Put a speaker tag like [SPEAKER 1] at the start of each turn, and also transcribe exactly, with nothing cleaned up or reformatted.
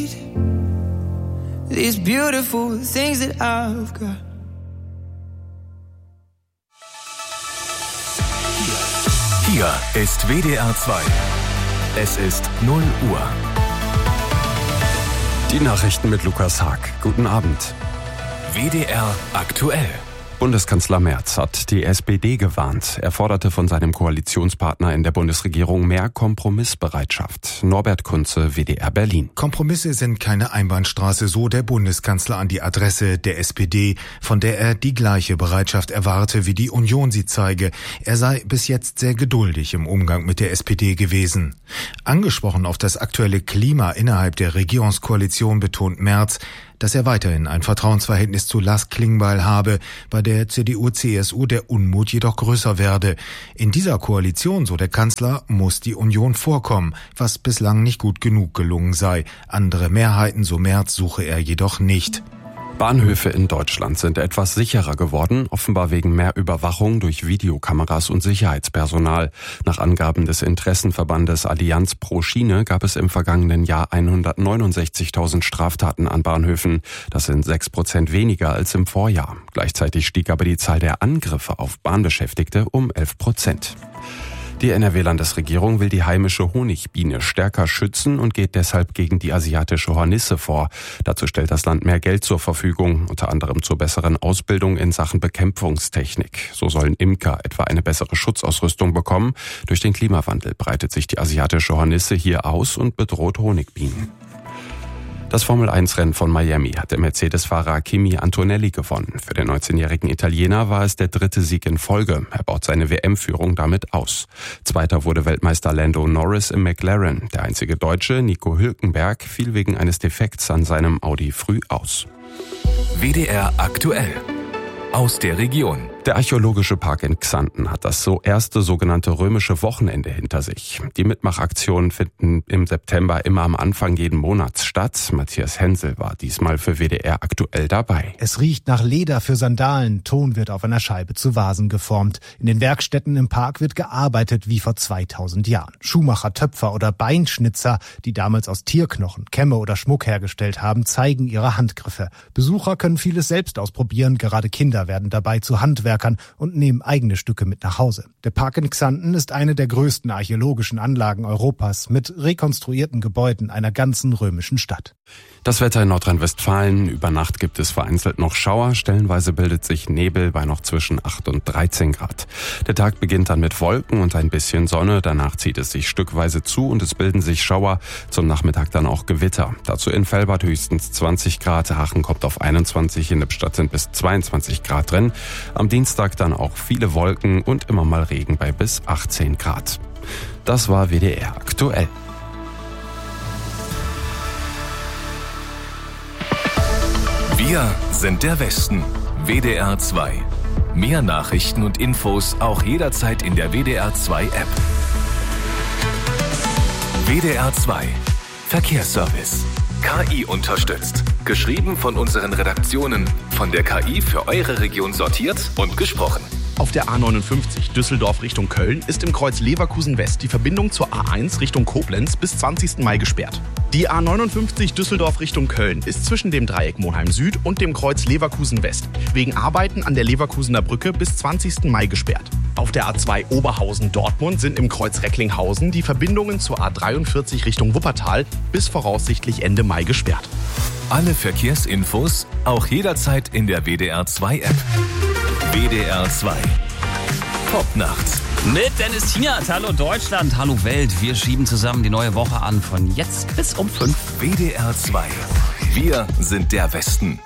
[SPEAKER 1] These beautiful things that I've got.
[SPEAKER 2] Hier ist W D R zwei. Es ist null Uhr.
[SPEAKER 3] Die Nachrichten mit Lukas Haag. Guten Abend.
[SPEAKER 2] W D R aktuell.
[SPEAKER 3] Bundeskanzler Merz hat die S P D gewarnt. Er forderte von seinem Koalitionspartner in der Bundesregierung mehr Kompromissbereitschaft. Norbert Kunze, W D R Berlin.
[SPEAKER 4] Kompromisse sind keine Einbahnstraße, so der Bundeskanzler an die Adresse der S P D, von der er die gleiche Bereitschaft erwarte, wie die Union sie zeige. Er sei bis jetzt sehr geduldig im Umgang mit der S P D gewesen. Angesprochen auf das aktuelle Klima innerhalb der Regierungskoalition betont Merz, dass er weiterhin ein Vertrauensverhältnis zu Lars Klingbeil habe, bei der C D U C S U der Unmut jedoch größer werde. In dieser Koalition, so der Kanzler, muss die Union vorkommen, was bislang nicht gut genug gelungen sei. Andere Mehrheiten, so Merz, suche er jedoch nicht.
[SPEAKER 3] Bahnhöfe in Deutschland sind etwas sicherer geworden, offenbar wegen mehr Überwachung durch Videokameras und Sicherheitspersonal. Nach Angaben des Interessenverbandes Allianz pro Schiene gab es im vergangenen Jahr hundertneunundsechzigtausend Straftaten an Bahnhöfen. Das sind sechs Prozent weniger als im Vorjahr. Gleichzeitig stieg aber die Zahl der Angriffe auf Bahnbeschäftigte um elf Prozent. Die N R W-Landesregierung will die heimische Honigbiene stärker schützen und geht deshalb gegen die asiatische Hornisse vor. Dazu stellt das Land mehr Geld zur Verfügung, unter anderem zur besseren Ausbildung in Sachen Bekämpfungstechnik. So sollen Imker etwa eine bessere Schutzausrüstung bekommen. Durch den Klimawandel breitet sich die asiatische Hornisse hier aus und bedroht Honigbienen. Das Formel eins Rennen von Miami hat der Mercedes-Fahrer Kimi Antonelli gewonnen. Für den neunzehnjährigen Italiener war es der dritte Sieg in Folge. Er baut seine W M-Führung damit aus. Zweiter wurde Weltmeister Lando Norris im McLaren. Der einzige Deutsche, Nico Hülkenberg, fiel wegen eines Defekts an seinem Audi früh aus.
[SPEAKER 2] W D R aktuell. Aus der Region.
[SPEAKER 3] Der archäologische Park in Xanten hat das so erste sogenannte römische Wochenende hinter sich. Die Mitmachaktionen finden im September immer am Anfang jeden Monats statt. Matthias Hensel war diesmal für W D R aktuell dabei.
[SPEAKER 5] Es riecht nach Leder für Sandalen. Ton wird auf einer Scheibe zu Vasen geformt. In den Werkstätten im Park wird gearbeitet wie vor zweitausend Jahren. Schuhmacher, Töpfer oder Beinschnitzer, die damals aus Tierknochen, Kämme oder Schmuck hergestellt haben, zeigen ihre Handgriffe. Besucher können vieles selbst ausprobieren. Gerade Kinder werden dabei zu Handwerkern und nehmen eigene Stücke mit nach Hause. Der Park in Xanten ist eine der größten archäologischen Anlagen Europas mit rekonstruierten Gebäuden einer ganzen römischen Stadt.
[SPEAKER 3] Das Wetter in Nordrhein-Westfalen. Über Nacht gibt es vereinzelt noch Schauer. Stellenweise bildet sich Nebel bei noch zwischen acht und dreizehn Grad. Der Tag beginnt dann mit Wolken und ein bisschen Sonne. Danach zieht es sich stückweise zu und es bilden sich Schauer. Zum Nachmittag dann auch Gewitter. Dazu in Velbert höchstens zwanzig Grad. Aachen kommt auf einundzwanzig. In Lippstadt sind bis zweiundzwanzig Grad drin. Am Dienstag dann auch viele Wolken und immer mal Regen bei bis achtzehn Grad. Das war W D R aktuell.
[SPEAKER 2] Wir sind der Westen. W D R zwei. Mehr Nachrichten und Infos auch jederzeit in der W D R zwei App. W D R zwei. Verkehrsservice. K I unterstützt. Geschrieben von unseren Redaktionen. Von der K I für eure Region sortiert und gesprochen.
[SPEAKER 6] Auf der A neunundfünfzig Düsseldorf Richtung Köln ist im Kreuz Leverkusen West die Verbindung zur A eins Richtung Koblenz bis zwanzigsten Mai gesperrt. Die A neunundfünfzig Düsseldorf Richtung Köln ist zwischen dem Dreieck Monheim Süd und dem Kreuz Leverkusen West wegen Arbeiten an der Leverkusener Brücke bis zwanzigsten Mai gesperrt. Auf der A zwei Oberhausen Dortmund sind im Kreuz Recklinghausen die Verbindungen zur A dreiundvierzig Richtung Wuppertal bis voraussichtlich Ende Mai gesperrt.
[SPEAKER 2] Alle Verkehrsinfos auch jederzeit in der W D R zwei App. W D R zwei. Top nachts.
[SPEAKER 7] Mit Dennis Tiert. Hallo Deutschland, hallo Welt. Wir schieben zusammen die neue Woche an von jetzt bis um fünf.
[SPEAKER 2] W D R zwei. Wir sind der Westen.